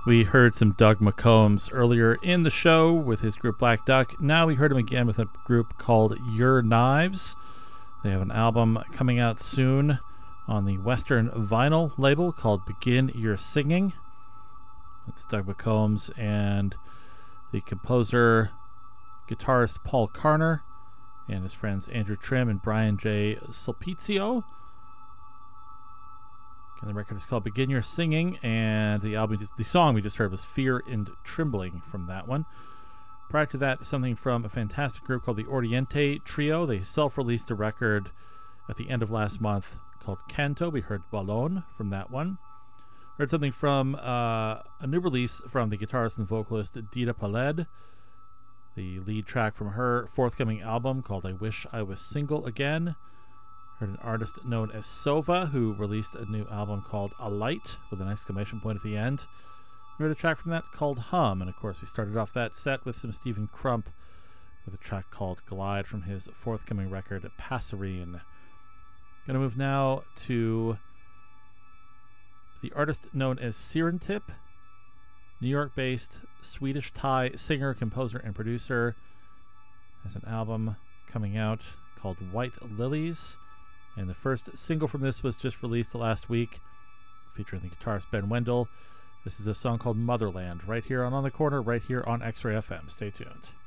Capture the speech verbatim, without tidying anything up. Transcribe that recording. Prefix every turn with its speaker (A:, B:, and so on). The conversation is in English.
A: We heard some Doug McCombs earlier in the show with his group Black Duck. Now we heard him again with a group called Your Knives. They have an album coming out soon on the Western Vinyl label called Begin Your Singing. It's Doug McCombs and the composer, guitarist Paul Karner, and his friends Andrew Trim and Brian J. Sulpizio. And the record is called Begin Your Singing, and the album, the song we just heard was Fear and Trembling from that one. Prior to that, something from a fantastic group called the Oriente Trio. They self-released a record at the end of last month called Canto. We heard Ballon from that one. Heard something from uh, a new release from the guitarist and vocalist Dita Paled. The lead track from her forthcoming album called I Wish I Was Single Again. Heard an artist known as Sova, who released a new album called A Light, with an exclamation point at the end. We heard a track from that called Hum, and of course we started off that set with some Stephen Crump with a track called Glide from his forthcoming record Passerine. Gonna move now to the artist known as Sirentip, New York-based Swedish-Thai singer, composer, and producer. Has an album coming out called White Lilies. And the first single from this was just released last week, featuring the guitarist Ben Wendell. This is a song called Motherland, right here on On the Corner, right here on X-Ray F M. Stay tuned.